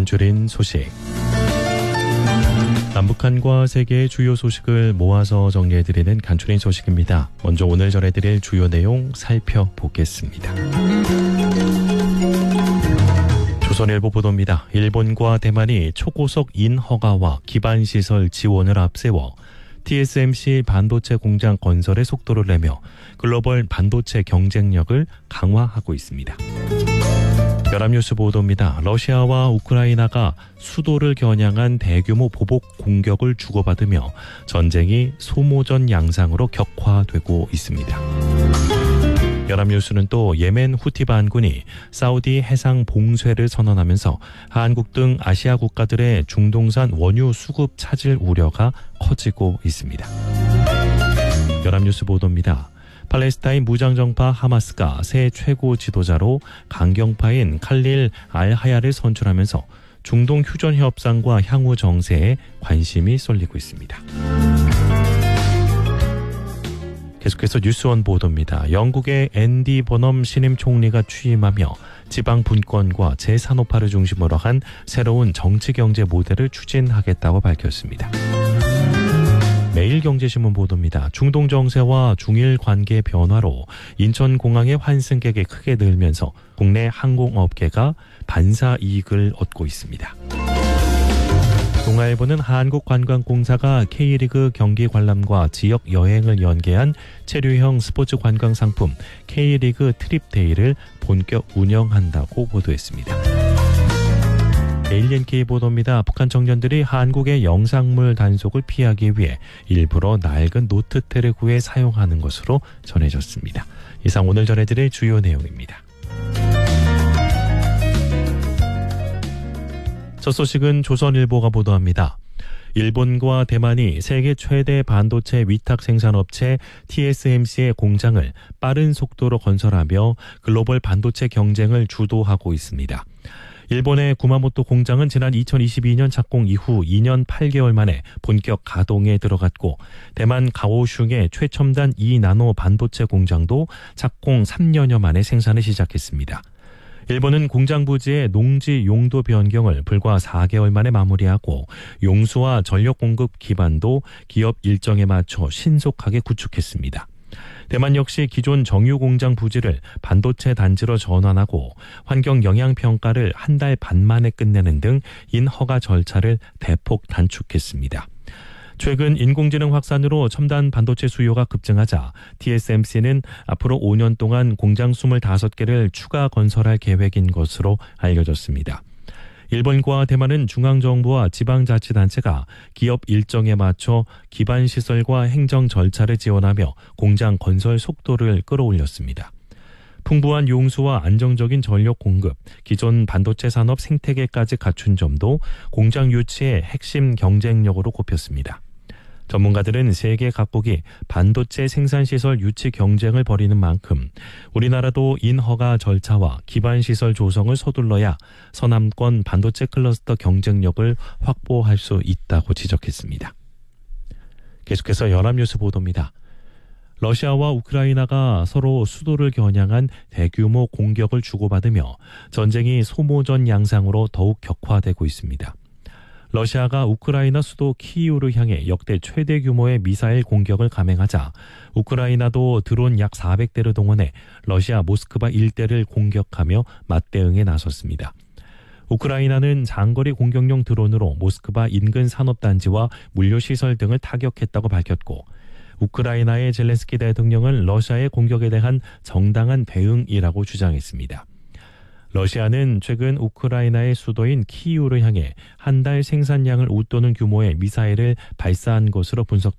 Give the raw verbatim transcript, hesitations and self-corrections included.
줄인 소식. 남북한과 세계의 주요 소식을 모아서 정리해드리는 간추린 소식입니다. 먼저 오늘 전해드릴 주요 내용 살펴보겠습니다. 조선일보 보도입니다. 일본과 대만이 초고속 인허가와 기반시설 지원을 앞세워 티에스엠씨 반도체 공장 건설의 속도를 내며 글로벌 반도체 경쟁력을 강화하고 있습니다. 연합뉴스 보도입니다. 러시아와 우크라이나가 수도를 겨냥한 대규모 보복 공격을 주고받으며 전쟁이 소모전 양상으로 격화되고 있습니다. 연합뉴스는 또 예멘 후티 반군이 사우디 해상 봉쇄를 선언하면서 한국 등 아시아 국가들의 중동산 원유 수급 차질 우려가 커지고 있습니다. 연합뉴스 보도입니다. 팔레스타인 무장정파 하마스가 새 최고 지도자로 강경파인 칼릴 알하야를 선출하면서 중동 휴전 협상과 향후 정세에 관심이 쏠리고 있습니다. 계속해서 뉴스원 보도입니다. 영국의 앤디 버넘 신임 총리가 취임하며 지방 분권과 재산업화를 중심으로 한 새로운 정치경제 모델을 추진하겠다고 밝혔습니다. 매일경제신문 보도입니다. 중동 정세와 중일 관계 변화로 인천공항의 환승객이 크게 늘면서 국내 항공업계가 반사 이익을 얻고 있습니다. 동아일보는 한국관광공사가 K리그 경기 관람과 지역 여행을 연계한 체류형 스포츠 관광 상품 K리그 트립데이를 본격 운영한다고 보도했습니다. 에일리엔케이 보도입니다. 북한 청년들이 한국의 영상물 단속을 피하기 위해 일부러 낡은 노트테를 구해 사용하는 것으로 전해졌습니다. 이상 오늘 전해드릴 주요 내용입니다. 첫 소식은 조선일보가 보도합니다. 일본과 대만이 세계 최대 반도체 위탁 생산업체 티에스엠씨의 공장을 빠른 속도로 건설하며 글로벌 반도체 경쟁을 주도하고 있습니다. 일본의 구마모토 공장은 지난 이천이십이 년 착공 이후 이 년 팔 개월 만에 본격 가동에 들어갔고 대만 가오슝의 최첨단 이 나노 반도체 공장도 착공 삼 년여 만에 생산을 시작했습니다. 일본은 공장 부지의 농지 용도 변경을 불과 사 개월 만에 마무리하고 용수와 전력 공급 기반도 기업 일정에 맞춰 신속하게 구축했습니다. 대만 역시 기존 정유 공장 부지를 반도체 단지로 전환하고 환경 영향 평가를 한 달 반 만에 끝내는 등 인허가 절차를 대폭 단축했습니다. 최근 인공지능 확산으로 첨단 반도체 수요가 급증하자 티에스엠씨는 앞으로 오 년 동안 공장 이십오 개를 추가 건설할 계획인 것으로 알려졌습니다. 일본과 대만은 중앙정부와 지방자치단체가 기업 일정에 맞춰 기반시설과 행정 절차를 지원하며 공장 건설 속도를 끌어올렸습니다. 풍부한 용수와 안정적인 전력 공급, 기존 반도체 산업 생태계까지 갖춘 점도 공장 유치의 핵심 경쟁력으로 꼽혔습니다. 전문가들은 세계 각국이 반도체 생산시설 유치 경쟁을 벌이는 만큼 우리나라도 인허가 절차와 기반시설 조성을 서둘러야 서남권 반도체 클러스터 경쟁력을 확보할 수 있다고 지적했습니다. 계속해서 연합뉴스 보도입니다. 러시아와 우크라이나가 서로 수도를 겨냥한 대규모 공격을 주고받으며 전쟁이 소모전 양상으로 더욱 격화되고 있습니다. 러시아가 우크라이나 수도 키이우를 향해 역대 최대 규모의 미사일 공격을 감행하자 우크라이나도 드론 약 사백 대를 동원해 러시아 모스크바 일대를 공격하며 맞대응에 나섰습니다. 우크라이나는 장거리 공격용 드론으로 모스크바 인근 산업단지와 물류시설 등을 타격했다고 밝혔고 우크라이나의 젤렌스키 대통령은 러시아의 공격에 대한 정당한 대응이라고 주장했습니다. 러시아는 최근 우크라이나의 수도인 키이우를 향해 한 달 생산량을 웃도는 규모의 미사일을 발사한 것으로 분석됩니다.